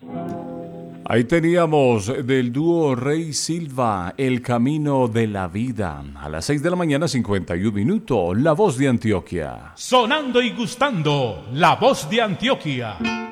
Ahí teníamos del dúo Rey Silva, El Camino de la Vida. A las 6 de la mañana, 51 minutos, La Voz de Antioquia. Sonando y gustando, La Voz de Antioquia.